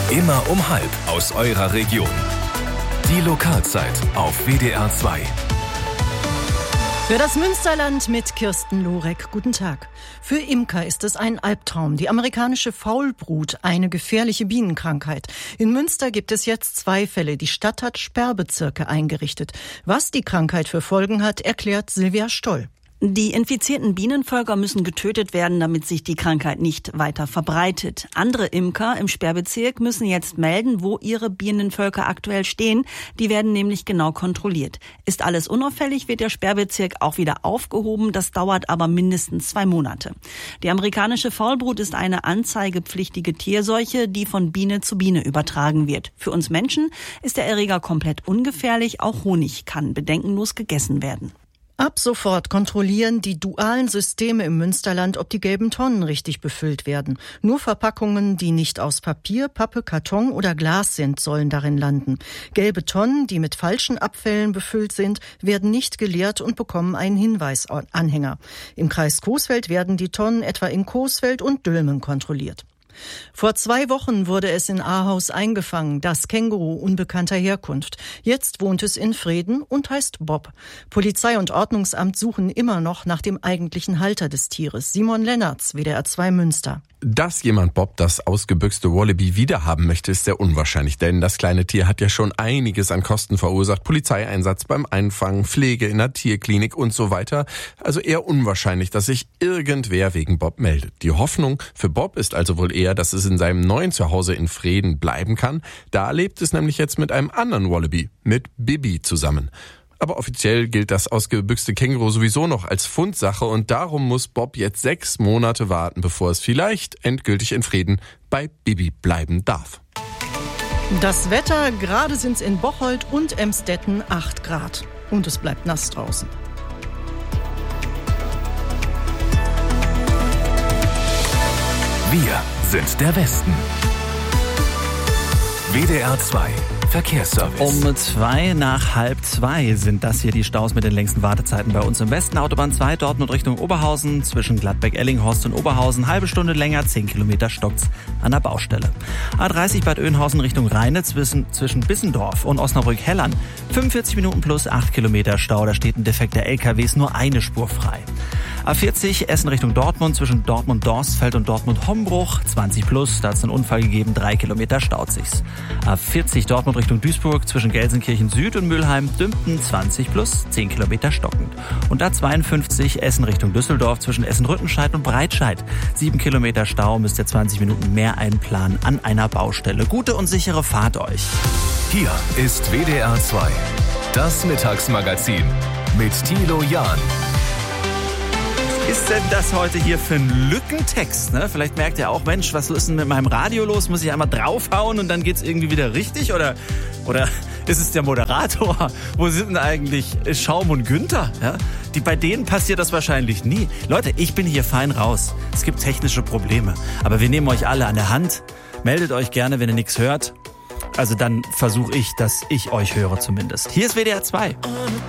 Immer um 12 aus eurer Region. Die Lokalzeit auf WDR 2. Für das Münsterland mit Kirsten Lorek. Guten Tag. Für Imker ist es ein Albtraum. Die amerikanische Faulbrut, eine gefährliche Bienenkrankheit. In Münster gibt es jetzt 2 Fälle. Die Stadt hat Sperrbezirke eingerichtet. Was die Krankheit für Folgen hat, erklärt Silvia Stoll. Die infizierten Bienenvölker müssen getötet werden, damit sich die Krankheit nicht weiter verbreitet. Andere Imker im Sperrbezirk müssen jetzt melden, wo ihre Bienenvölker aktuell stehen. Die werden nämlich genau kontrolliert. Ist alles unauffällig, wird der Sperrbezirk auch wieder aufgehoben. Das dauert aber mindestens 2 Monate. Die amerikanische Faulbrut ist eine anzeigepflichtige Tierseuche, die von Biene zu Biene übertragen wird. Für uns Menschen ist der Erreger komplett ungefährlich. Auch Honig kann bedenkenlos gegessen werden. Ab sofort kontrollieren die dualen Systeme im Münsterland, ob die gelben Tonnen richtig befüllt werden. Nur Verpackungen, die nicht aus Papier, Pappe, Karton oder Glas sind, sollen darin landen. Gelbe Tonnen, die mit falschen Abfällen befüllt sind, werden nicht geleert und bekommen einen Hinweisanhänger. Im Kreis Coesfeld werden die Tonnen etwa in Coesfeld und Dülmen kontrolliert. Vor 2 Wochen wurde es in Ahaus eingefangen, das Känguru unbekannter Herkunft. Jetzt wohnt es in Vreden und heißt Bob. Polizei und Ordnungsamt suchen immer noch nach dem eigentlichen Halter des Tieres. Simon Lennertz, WDR 2 Münster. Dass jemand Bob, das ausgebüchste Wallaby, wiederhaben möchte, ist sehr unwahrscheinlich, denn das kleine Tier hat ja schon einiges an Kosten verursacht. Polizeieinsatz beim Einfangen, Pflege in der Tierklinik und so weiter. Also eher unwahrscheinlich, dass sich irgendwer wegen Bob meldet. Die Hoffnung für Bob ist also wohl eher, dass es in seinem neuen Zuhause in Vreden bleiben kann. Da lebt es nämlich jetzt mit einem anderen Wallaby, mit Bibi zusammen. Aber offiziell gilt das ausgebüxte Känguru sowieso noch als Fundsache und darum muss Bob jetzt 6 Monate warten, bevor es vielleicht endgültig in Vreden bei Bibi bleiben darf. Das Wetter, gerade sind's in Bocholt und Emstetten 8 Grad. Und es bleibt nass draußen. Wir sind der Westen. WDR 2 Verkehrsservice. Um 2:02 sind das hier die Staus mit den längsten Wartezeiten bei uns im Westen. Autobahn 2, Dortmund Richtung Oberhausen, zwischen Gladbeck-Ellinghorst und Oberhausen. Halbe Stunde länger, 10 Kilometer stockt's an der Baustelle. A30 Bad Oeynhausen Richtung Rheine, zwischen Bissendorf und Osnabrück-Hellern. 45 Minuten plus 8 Kilometer Stau, da steht ein defekter LKW, ist nur eine Spur frei. A40 Essen Richtung Dortmund, zwischen Dortmund-Dorstfeld und Dortmund-Hombruch, 20 plus, da hat es einen Unfall gegeben, 3 Kilometer staut sich's. A40 Dortmund Richtung Duisburg, zwischen Gelsenkirchen Süd und Mülheim-Dümpen, 20 plus, 10 Kilometer stockend. Und A52 Essen Richtung Düsseldorf, zwischen Essen-Rüttenscheid und Breitscheid, 7 Kilometer Stau, müsst ihr 20 Minuten mehr einplanen an einer Baustelle. Gute und sichere Fahrt euch. Hier ist WDR 2, das Mittagsmagazin mit Thilo Jahn. Was ist denn das heute hier für ein Lückentext? Ne? Vielleicht merkt ihr auch, Mensch, was ist denn mit meinem Radio los? Muss ich einmal draufhauen und dann geht's irgendwie wieder richtig? Oder ist es der Moderator? Wo sind denn eigentlich Schaum und Günther? Ja? Bei denen passiert das wahrscheinlich nie. Leute, ich bin hier fein raus. Es gibt technische Probleme. Aber wir nehmen euch alle an der Hand. Meldet euch gerne, wenn ihr nichts hört. Also dann versuche ich, dass ich euch höre zumindest. Hier ist WDR 2.